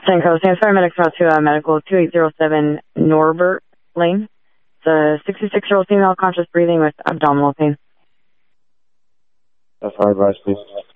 Senko, San Paramedics Route to Medical 2807 Norbert Lane. It's a 66-year-old female, conscious breathing with abdominal pain. That's our advice, please.